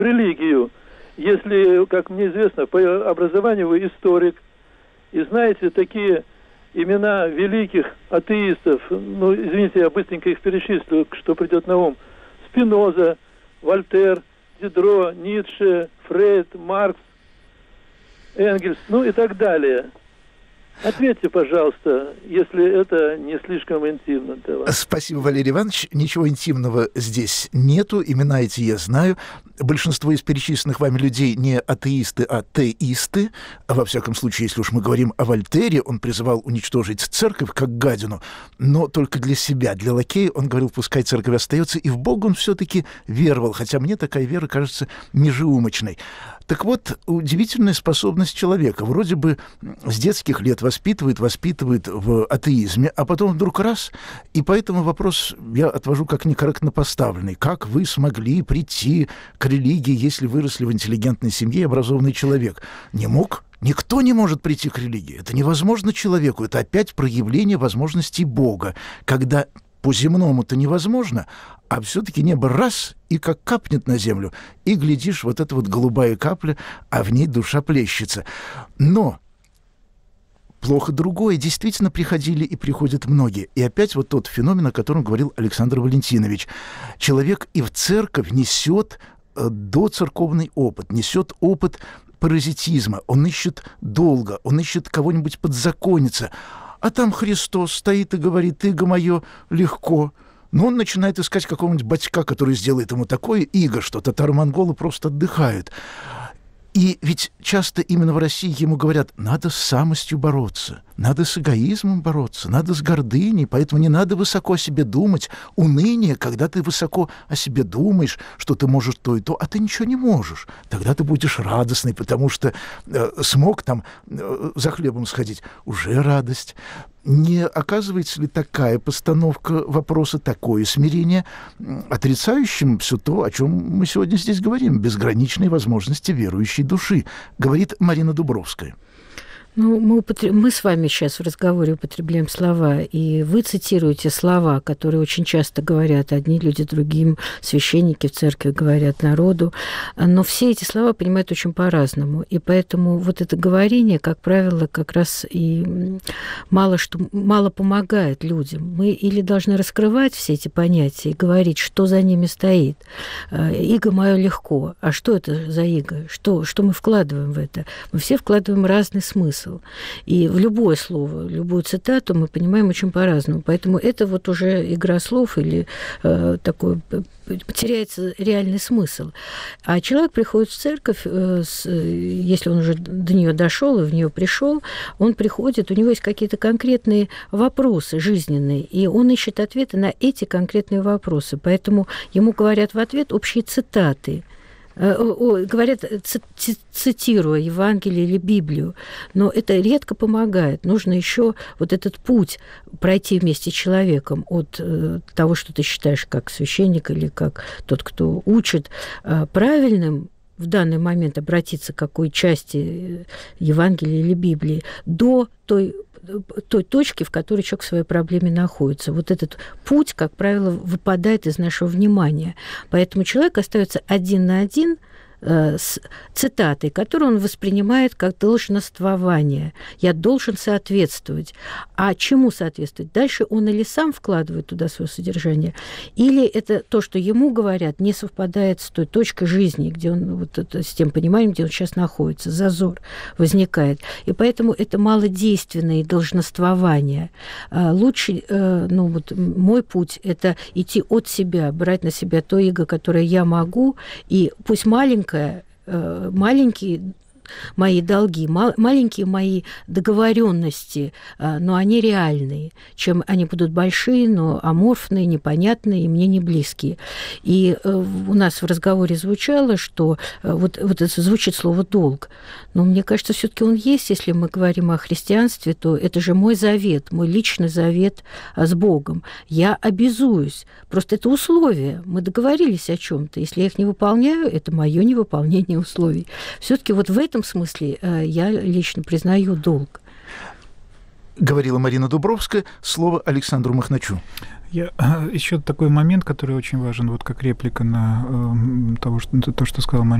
религию, если, как мне известно, по образованию вы историк, и знаете такие имена великих атеистов, ну, извините, я быстренько их перечислю, что придет на ум: Спиноза, Вольтер, Дидро, Ницше, Фрейд, Маркс, Энгельс, ну и так далее. Ответьте, пожалуйста, если это не слишком интимно для вас. Спасибо, Валерий Иванович. Ничего интимного здесь нету. Имена эти я знаю. Большинство из перечисленных вами людей не атеисты, а теисты. Во всяком случае, если уж мы говорим о Вольтере, он призывал уничтожить церковь как гадину, но только для себя. Для лакея он говорил, пускай церковь остается, и в Бога он все-таки веровал, хотя мне такая вера кажется межеумочной. Так вот, удивительная способность человека. Вроде бы с детских лет воспитывает в атеизме, а потом вдруг раз, и поэтому вопрос я отвожу как некорректно поставленный. Как вы смогли прийти к религии, если выросли в интеллигентной семье и образованный человек? Не мог? Никто не может прийти к религии. Это невозможно человеку. Это опять проявление возможностей Бога, когда по-земному-то невозможно, а все-таки небо раз и как капнет на землю, и, глядишь, вот эта вот голубая капля, а в ней душа плещется. Но плохо другое. Действительно приходили и приходят многие. И опять вот тот феномен, о котором говорил Александр Валентинович. Человек и в церковь несет доцерковный опыт, несет опыт паразитизма. Он ищет долга, он ищет кого-нибудь подзакониться. А там Христос стоит и говорит: «Иго мое легко». Но он начинает искать какого-нибудь батька, который сделает ему такое иго, что татаро-монголы просто отдыхают. И ведь часто именно в России ему говорят: надо с самостью бороться, надо с эгоизмом бороться, надо с гордыней, поэтому не надо высоко о себе думать. Уныние, когда ты высоко о себе думаешь, что ты можешь то и то, а ты ничего не можешь. Тогда ты будешь радостный, потому что смог там за хлебом сходить. Уже радость. Не оказывается ли такая постановка вопроса, такое смирение отрицающим все то, о чем мы сегодня здесь говорим, безграничные возможности верующей души, говорит Марина Дубровская? Ну, мы с вами сейчас в разговоре употребляем слова, и вы цитируете слова, которые очень часто говорят одни люди другим, священники в церкви говорят народу, но все эти слова понимают очень по-разному, и поэтому вот это говорение, как правило, как раз и мало помогает людям. Мы или должны раскрывать все эти понятия и говорить, что за ними стоит. Иго мое легко. А что это за иго? Что мы вкладываем в это? Мы все вкладываем разный смысл. И в любое слово, любую цитату мы понимаем очень по-разному. Поэтому это вот уже игра слов или такой теряется реальный смысл. А человек приходит в церковь, если он уже до нее дошел и в нее пришел, он приходит, у него есть какие-то конкретные вопросы жизненные, и он ищет ответы на эти конкретные вопросы. Поэтому ему говорят в ответ общие цитаты. Говорят, цитируя Евангелие или Библию, но это редко помогает. Нужно еще вот этот путь пройти вместе с человеком от того, что ты считаешь как священник или как тот, кто учит, правильным в данный момент обратиться к какой части Евангелия или Библии, до той точки, в которой человек в своей проблеме находится. Вот этот путь, как правило, выпадает из нашего внимания. Поэтому человек остается один на один с цитатой, которую он воспринимает как долженствование. Я должен соответствовать. А чему соответствовать? Дальше он или сам вкладывает туда свое содержание, или это то, что ему говорят, не совпадает с той точкой жизни, где он, вот это, с тем пониманием, где он сейчас находится. Зазор возникает. И поэтому это малодейственное долженствование. Лучше, мой путь – это идти от себя, брать на себя то иго, которое я могу, и пусть маленькие мои долги, маленькие мои договоренности, но они реальные, чем они будут большие, но аморфные, непонятные и мне не близкие. И у нас в разговоре звучало, что вот это звучит слово «долг». Но мне кажется, все-таки он есть, если мы говорим о христианстве, то это же мой завет, мой личный завет с Богом. Я обязуюсь. Просто это условия. Мы договорились о чем-то. Если я их не выполняю, это мое невыполнение условий. Все-таки вот в этом смысле я лично признаю долг. Говорила Марина Дубровская. Слово Александру Махначу. Еще такой момент, который очень важен, вот как реплика на то, что сказала Мария